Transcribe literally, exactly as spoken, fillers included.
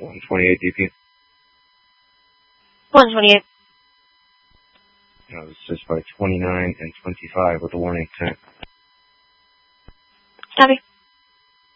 one twenty-eight D P. one twenty-eight. No, this is by twenty-nine and twenty-five with a warning ten. Copy.